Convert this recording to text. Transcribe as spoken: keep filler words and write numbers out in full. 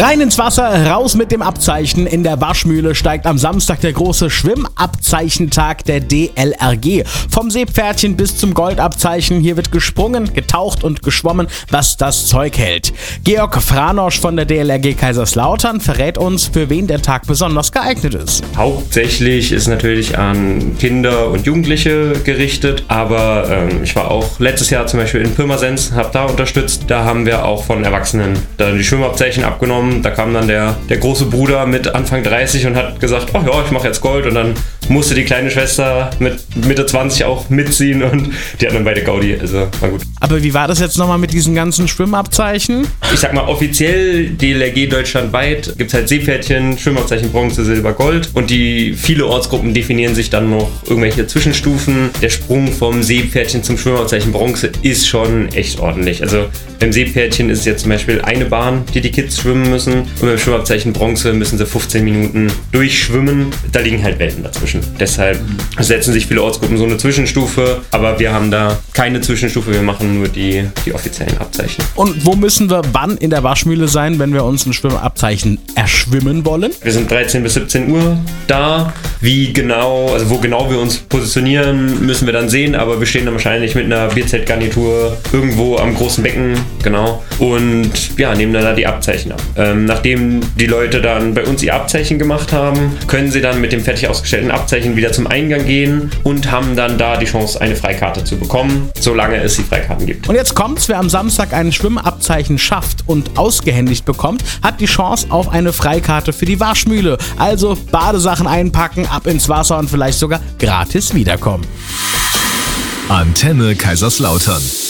Rein ins Wasser, raus mit dem Abzeichen. In der Waschmühle steigt am Samstag der große Schwimmabzeichentag der D L R G. Vom Seepferdchen bis zum Goldabzeichen. Hier wird gesprungen, getaucht und geschwommen, was das Zeug hält. Georg Franosch von der D L R G Kaiserslautern verrät uns, für wen der Tag besonders geeignet ist. Hauptsächlich ist natürlich an Kinder und Jugendliche gerichtet, aber ähm, ich war auch letztes Jahr zum Beispiel in Pirmasens, habe da unterstützt. Da haben wir auch von Erwachsenen dann die Schwimmabzeichen abgenommen. Da kam dann der, der große Bruder mit Anfang dreißig und hat gesagt, oh ja, ich mache jetzt Gold, und dann musste die kleine Schwester mit Mitte zwanzig auch mitziehen und die hatten dann beide Gaudi, also war gut. Aber wie war das jetzt nochmal mit diesen ganzen Schwimmabzeichen? Ich sag mal, offiziell D L R G deutschlandweit gibt es halt Seepferdchen, Schwimmabzeichen Bronze, Silber, Gold, und die viele Ortsgruppen definieren sich dann noch irgendwelche Zwischenstufen. Der Sprung vom Seepferdchen zum Schwimmabzeichen Bronze ist schon echt ordentlich. Also beim Seepferdchen ist es jetzt zum Beispiel eine Bahn, die die Kids schwimmen müssen, und beim Schwimmabzeichen Bronze müssen sie fünfzehn Minuten durchschwimmen. Da liegen halt Welten dazwischen. Deshalb setzen sich viele Ortsgruppen so eine Zwischenstufe, aber wir haben da keine Zwischenstufe, wir machen nur die, die offiziellen Abzeichen. Und wo müssen wir wann in der Waschmühle sein, wenn wir uns ein Schwimmabzeichen erschwimmen wollen? Wir sind dreizehn bis siebzehn Uhr da. Wie genau, also wo genau wir uns positionieren, müssen wir dann sehen, aber wir stehen dann wahrscheinlich mit einer Bierzeltgarnitur irgendwo am großen Becken, genau, und ja, nehmen dann da die Abzeichen ab. Ähm, nachdem die Leute dann bei uns ihr Abzeichen gemacht haben, können sie dann mit dem fertig ausgestellten Abzeichen wieder zum Eingang gehen und haben dann da die Chance, eine Freikarte zu bekommen, solange es die Freikarten gibt. Und jetzt kommt's, wer am Samstag ein Schwimmabzeichen schafft und ausgehändigt bekommt, hat die Chance auf eine Freikarte für die Waschmühle. Also Badesachen einpacken, ab ins Wasser und vielleicht sogar gratis wiederkommen. Antenne Kaiserslautern.